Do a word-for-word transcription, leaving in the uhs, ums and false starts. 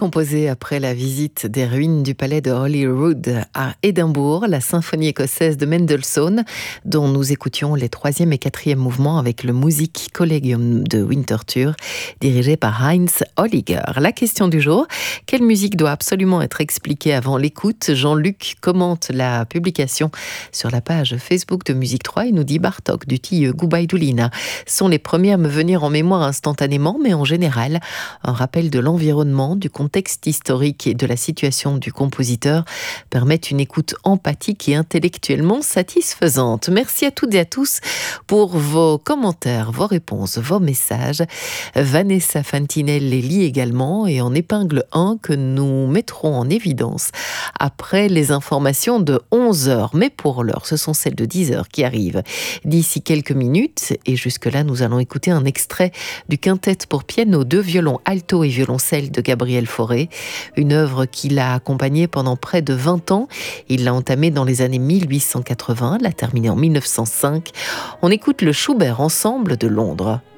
composée après la visite des ruines du palais de Holyrood à Édimbourg, la symphonie écossaise de Mendelssohn, dont nous écoutions les troisième et quatrième mouvements avec le Music Collegium de Winterthur, dirigé par Heinz Holliger. La question du jour, quelle musique doit absolument être expliquée avant l'écoute? Jean-Luc commente la publication sur la page Facebook de Musique trois et nous dit Bartók du Tilleux, Gubaidulina sont les premiers à me venir en mémoire instantanément, mais en général, un rappel de l'environnement, du contexte historique et de la situation du compositeur permettent une écoute empathique et intellectuellement satisfaisante. Merci à toutes et à tous pour vos commentaires, vos réponses, vos messages. Vanessa Fantinel les lit également et en épingle un que nous mettrons en évidence après les informations de onze heures. Mais pour l'heure, ce sont celles de dix heures qui arrivent d'ici quelques minutes. Et jusque-là, nous allons écouter un extrait du quintet pour piano, deux violons alto et violoncelle de Gabriel Fauré, une œuvre qu'il a accompagnée pendant près de vingt ans. Il l'a entamée dans les années mille huit cent quatre-vingts, l'a terminée en mille neuf cent cinq. On écoute le Schubert Ensemble de Londres.